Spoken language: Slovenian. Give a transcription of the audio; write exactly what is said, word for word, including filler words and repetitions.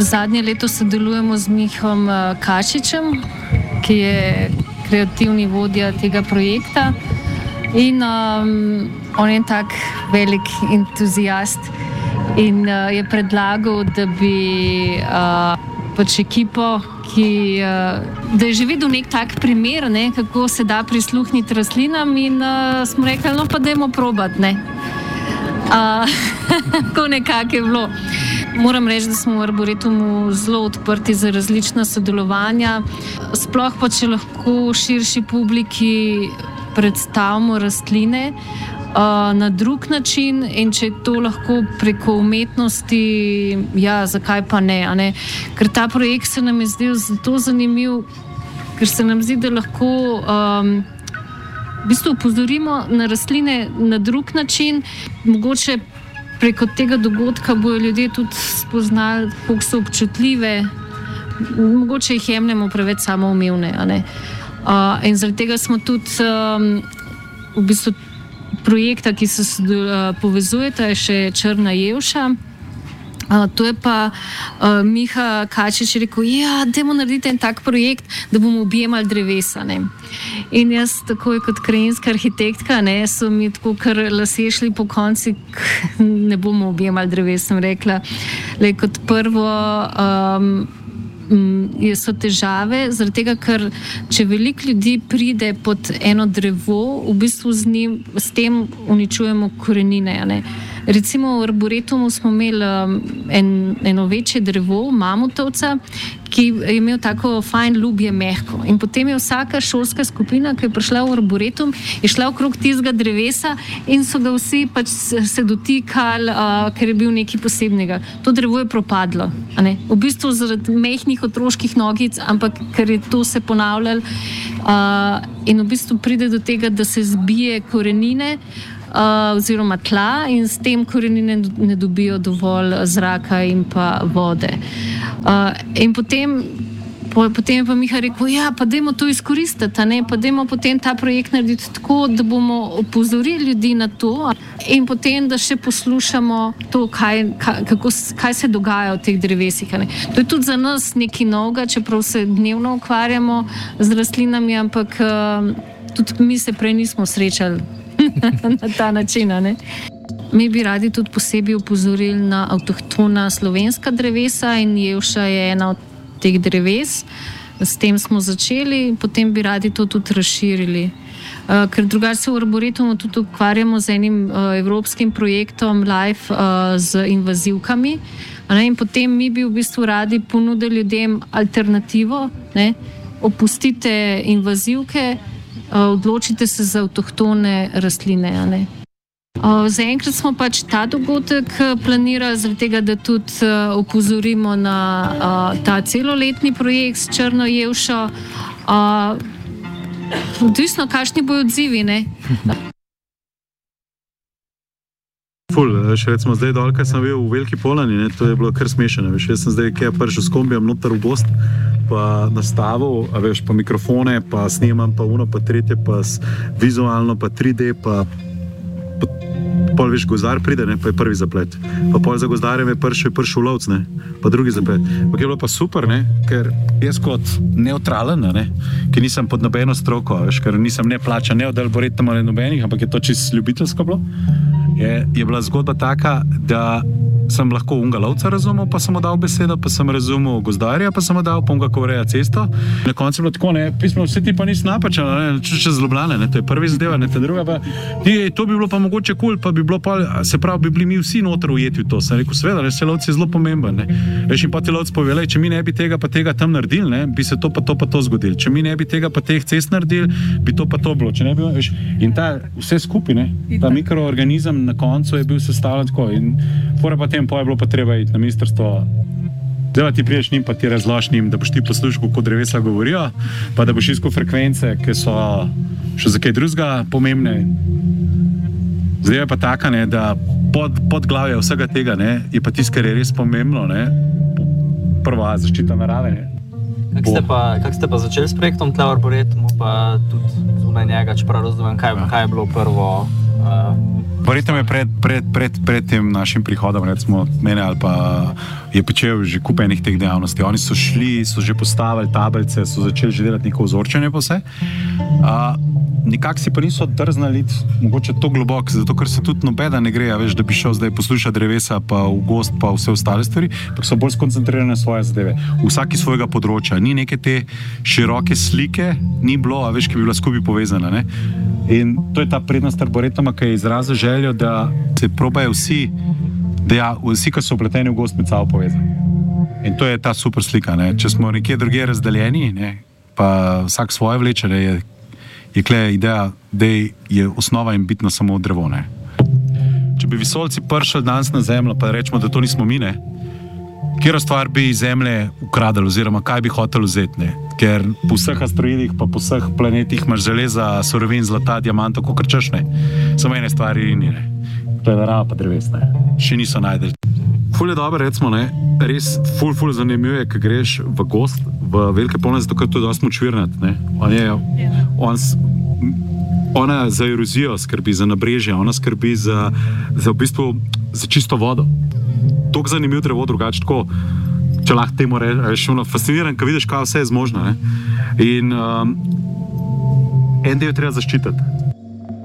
Zadnje leto sodelujemo z Mihom Kačičem, ki je kreativni vodja tega projekta. In um, on je tak velik entuzijast in uh, je predlagal, da bi uh, pač ekipo, ki uh, da je že videl nek tak primer, ne, kako se da prisluhniti rastlinam in uh, smo rekli, no pa dajmo probati, ne. Uh, tako nekako je bilo. Moram reči, da smo v Arboretumu zelo odprti za različna sodelovanja, sploh pa če lahko širši publiki predstavimo rastline uh, na drug način in če je to lahko preko umetnosti, ja, zakaj pa ne, a ne? Ker ta projekt se nam je zdel zato zanimiv, ker se nam zdi, da lahko um, v bistvu opozorimo na rastline na drug način, mogoče preko tega dogodka bojo ljudje tudi spoznali, koliko so občutljive, mogoče jih jemljemo preveč samoumevne, a ne. Uh, in zaradi tega smo tudi um, v bistvu projekta, ki se uh, povezujeta, je še Črna Jevša. Uh, to je pa uh, Miha Kačič rekel, ja, dajmo narediti en tak projekt, da bomo objemali drevesa, ne. In jaz takoj kot krajinska arhitektka, ne, so mi tako kar lase šli po konci, ne bomo objemali dreves, sem rekla. Lej, kot prvo um, so težave, zaradi tega, ker če veliko ljudi pride pod eno drevo, v bistvu z, njim, s tem uničujemo korenine, ne. Recimo v Arboretumu smo imeli um, en, eno večje drevo, mamutovca, ki je imel tako fajn ljubje mehko. In potem je vsaka šolska skupina, ki je prišla v Arboretum, je šla okrog tistega drevesa in so ga vsi pač se dotikali, uh, ker je bil nekaj posebnega. To drevo je propadlo, a ne? V bistvu zaradi mehkih otroških nogic, ampak ker je to se ponavljalo uh, in v bistvu pride do tega, da se zbije korenine, Uh, oziroma tla in s tem korenine ne dobijo dovolj zraka in pa vode. Uh, in potem, po, potem je pa Miha rekel, ja, pa dajmo to izkoristiti, a ne, pa dajmo potem ta projekt narediti tako, da bomo opozorili ljudi na to in potem, da še poslušamo to, kaj, kaj, kako, kaj se dogaja v teh drevesih, a ne. To je tudi za nas nekaj novega, čeprav se dnevno ukvarjamo z rastlinami, ampak uh, tudi mi se prej nismo srečali na ta način, ne? Mi bi radi tudi posebej upozorili na avtohtona slovenska drevesa in Jevša je ena od teh dreves. S tem smo začeli in potem bi radi to tudi razširili. Uh, ker drugače se v Arboretumu tudi ukvarjamo z enim uh, evropskim projektom Life uh, z invazivkami. Ne? In potem mi bi v bistvu radi ponudili ljudem alternativo, ne? Opustite invazivke, odločite se za avtohtone rastline, a ne. Zaenkrat smo pač ta dogodek planirali, zaradi tega, da tudi opozorimo na ta celoletni projekt s Črno Jevšo. Odvisno, kakšni bojo odzivi, ne. Ful, še recimo zdaj dol, kaj sem bil v Veliki Polani, ne, to je bilo kar smešeno, veš, jaz sem zdaj kaj prišel s kombijem noter v gost, pa nastavil, a veš, pa mikrofone, pa snemam, pa uno, pa tretje, pa vizualno, pa tri D, pa, pa pol, veš, gozdar pride, ne, pa je prvi zaplet. Pa pol za gozdarjem je prišel, prišel lovc, ne, pa drugi zaplet. Pa je bilo pa super, ne, ker jaz kot neutralen, ne, ki nisem pod nobeno stroko, veš, ker nisem ne plačan, ne od Arboretuma, ne nobenih, ampak je to čisto ljubiteljsko bilo. Je, je bila zgodba taka, da sem lahko unga lovca razumel, pa sem mu dal besedo, pa sem razumel gozdarja, pa sem mu dal unga, ko ureja cesto. Na koncu je bilo tako, ne, pismo, vse ti pa nisi napačen, ne, čez Ljubljane, ne, to je prvi zadeva, ne, ta druga pa, ti, to bi bilo pa mogoče kul, pa bi bilo pa, se pravi, bi bili mi vsi noter ujeti v to. Sem rekel, sveda, ne, se lovci je zelo pomemben, ne. Veš, in pa ti lovc pove, če mi ne bi tega pa tega tam naredili, ne, bi se to pa to pa to zgodilo. Če mi ne bi tega pa teh cest naredili, bi to pa to bilo. Če ne bi, veš, in ta vse skupaj, ne, ta mikroorganizem na koncu je bil sestavljen tako in fora pa tem, pa je bilo pa treba iti na ministrstvo. Zdaj ti priješ njim, pa ti razložiš njim, da boš ti poslušal, kako drevesa govorijo, pa da boš iskal frekvence, ki so še za kaj drugega pomembne. Zdaj je pa taka, ne, da pod, pod glavje vsega tega, ne, je pa tisto, kar je res pomembno, ne, prva zaščita narave, ne. Kako ste pa, kak ste pa začeli s projektom tle v Arboretumu, pa tudi zunaj njega, čeprav razumem, kaj, kaj je bilo prvo? Uh, Verjetno je pred, pred, pred, pred tem našim prihodom, recimo mene ali pa je počel že kup enih teh dejavnosti. Oni so šli, so že postavili tablice, so začeli že delati neko ozorčenje po vse. Uh, Nekako si pa niso drznali iti mogoče to globoko, zato ker se tudi nobeda ne gre, veš, da bi šel zdaj poslušati drevesa, pa v gozd, pa vse ostale stvari, pa so bolj skoncentrirane na svoje zadeve. Vsaki svojega področja. Ni neke te široke slike, ni bilo, a veš, ki bi bila skupaj povezana. Ne? In to je ta prednost arboretuma, ki je izrazil željo, da se probajo vsi, da ja, vsi, ki so upleteni v gozd, med sabo povezani. In to je ta super slika. Ne? Če smo nekje drugje razdeljeni, ne? Pa vsak svoje vleče, ne? je je kle ideja, da je osnova in bitno samo drevo. Ne? Če bi vesoljci prišli danes na Zemljo, pa rečemo, da to nismo mi, ne? Katero stvar bi iz Zemlje ukradili, oziroma kaj bi hoteli vzeti? Ne? Ker po vseh asteroidih, pa po vseh planetih imaš železa, surovin, zlata, diamantov, kakor češ, ne? Samo ene stvari ni, ne? To je narava pa dreves, ne? Še niso najdeli. Ful je dobro, recimo, ne? Res ful, ful zanimivo je, ko greš v gozd, v velike polne, zato ker to je dosti močvirnat, ne? On je, on, ona za erozijo skrbi, za nabrežje, ona skrbi za, za v bistvu, za čisto vodo. Tok zanimiv drevo, drugače tako, če lahko temu rečeš, fasciniran, ko vidiš, kaj vse je zmožno, ne? In um, en del treba zaščititi.